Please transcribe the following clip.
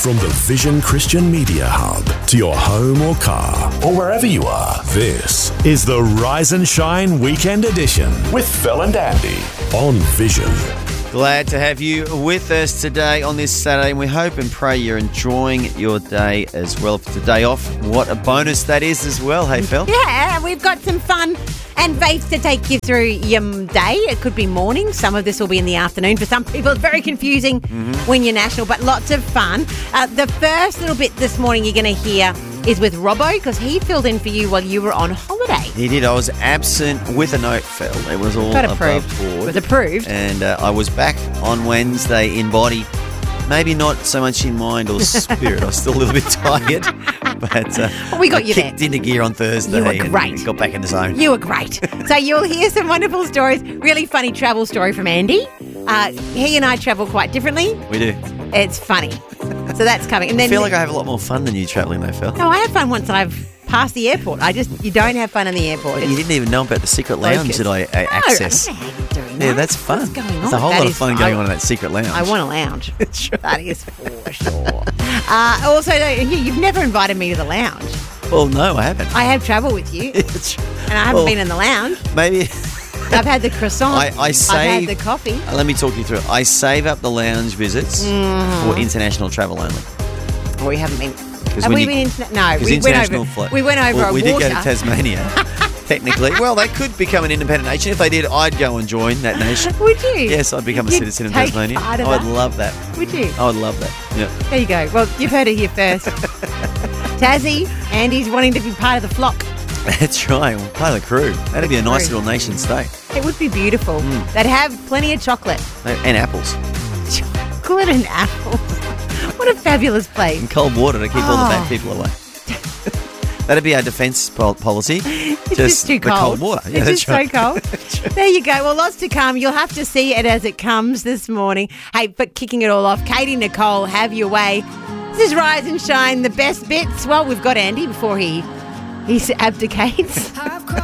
From the Vision Christian Media Hub to your home or car or wherever you are, this is the Rise and Shine Weekend Edition with Phil and Andy on Vision. Glad to have you with us today on this Saturday, and we hope and pray you're enjoying your day as well. If it's a day off, what a bonus that is as well. Hey, Phil? Yeah, we've got some fun and faith to take you through your day. It could be morning. Some of this will be in the afternoon. For some people, it's very confusing when you're national, but lots of fun. The first little bit this morning you're going to hear is with Robbo, because he filled in for you while you were on holiday. He did. I was absent with a note, Phil. It was all above board. It was approved. And I was back on Wednesday in body. Maybe not so much in mind or spirit. I was still a little bit tired. But we got you kicked into gear on Thursday. You were great. And got back in the zone. You were great. So you'll hear some wonderful stories. Really funny travel story from Andy. He and I travel quite differently. We do. It's funny. So that's coming. And then I feel like I have a lot more fun than you travelling though, Phil. No, I had fun once I've passed the airport. You don't have fun in the airport. You didn't even know about the secret lounge that I access. I don't know how you're doing that. Yeah, that's fun. What's going on? There's a whole lot of fun going on in that secret lounge. I want a lounge. That is for sure. Also, you've never invited me to the lounge. Well, no, I haven't. I have travelled with you. And I haven't been in the lounge. Maybe. I've had the croissant. I've had the coffee. Let me talk you through it. I save up the lounge visits for international travel only. Well, we haven't been. Have we been no, we went over. We went over we water. did go to Tasmania, technically. Well, they could become an independent nation. If they did, I'd go and join that nation. Would you? Yes, I'd become a citizen of Tasmania. I would love that. Would you? I would love that. Yeah. There you go. Well, you've heard it here first. Tassie, Andy's wanting to be part of the flock. That's right. Well, part of the crew. That'd be a nice little nation state. It would be beautiful. They'd have plenty of chocolate. And apples. Chocolate and apples. What a fabulous place. And cold water to keep all the bad people away. That'd be our defence policy. It's just too cold. Cold water. Yeah, it's just so cold. There you go. Well, lots to come. You'll have to see it as it comes this morning. Hey, but kicking it all off, Katie Nicole, have your way. This is Rise and Shine, the best bits. Well, we've got Andy before he abdicates.